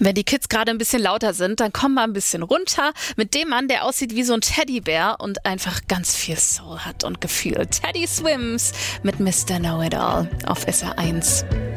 Wenn die Kids gerade ein bisschen lauter sind, dann komm mal ein bisschen runter mit dem Mann, der aussieht wie so ein Teddybär und einfach ganz viel Soul hat und Gefühl. Teddy Swims mit Mr. Know-It-All auf SR1.